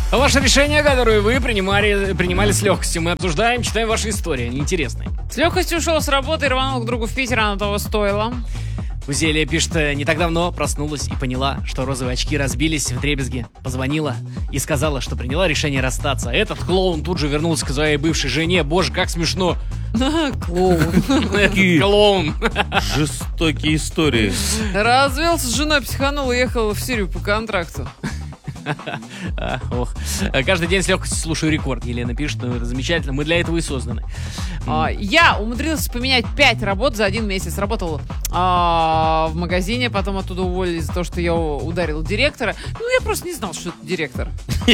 Ваше решение, которое вы принимали с легкостью. Мы обсуждаем, читаем ваши истории, они интересные. С легкостью ушел с работы и рванул к другу в Питер, оно того стоило. Узелия пишет, не так давно проснулась и поняла, что розовые очки разбились вдребезги. Позвонила и сказала, что приняла решение расстаться. Этот клоун тут же вернулся к своей бывшей жене. Боже, как смешно. Клоун. Клоун. Жестокие истории. Развелся с женой, психанул и уехал в Сирию по контракту. Ох. Каждый день с легкостью слушаю рекорд. Елена пишет, ну это замечательно, мы для этого и созданы. Я умудрился поменять 5 работ за 1 месяц. Работал в магазине, потом оттуда уволили за то, что я ударил директора. Ну, я просто не знал, что это директор.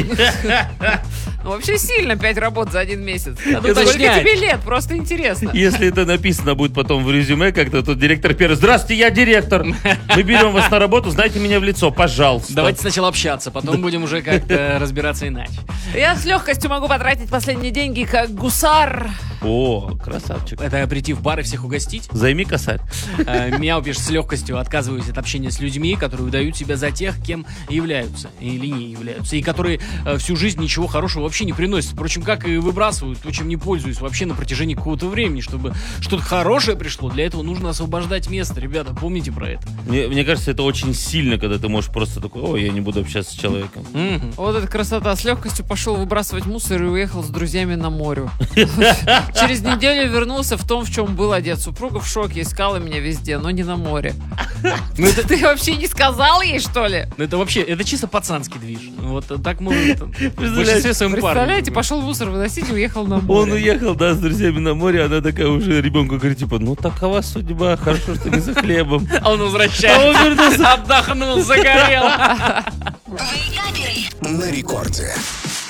Ну, вообще сильно 5 работ за 1 месяц. Сколько тебе лет? Просто интересно. Если это написано будет потом в резюме как-то, то директор первый: здравствуйте, я директор. Мы берем вас на работу, знайте меня в лицо, пожалуйста. Давайте сначала общаться, потом будем уже как-то разбираться иначе. Я с легкостью могу потратить последние деньги, как гусар. О, красавчик. Это прийти в бар и всех угостить? Займи косарь. Меня пишет, с легкостью отказываюсь от общения с людьми, которые выдают себя за тех, кем являются или не являются, и которые всю жизнь ничего хорошего вообще не приносят. Впрочем, как и выбрасывают то, чем не пользуюсь вообще на протяжении какого-то времени. Чтобы что-то хорошее пришло, для этого нужно освобождать место. Ребята, помните про это. Мне кажется, это очень сильно, когда ты можешь просто такой: ой, я не буду общаться с человеком. Вот эта красота. С легкостью пошел выбрасывать мусор и уехал с друзьями на море. Через неделю вернулся в том, в чем был одет. Супруга в шоке, искала меня везде, но не на море. Ты вообще не сказал ей, что ли? Ну это вообще, это чисто пацанский движ. Вот так мы в большинстве своем парни. Представляете, пошел мусор выносить и уехал на море. Он уехал, да, с друзьями на море, она такая уже ребенку говорит, типа, ну такова судьба, хорошо, что не за хлебом. А он возвращается. А он вернулся. Отдохнул, загорел. На рекорде.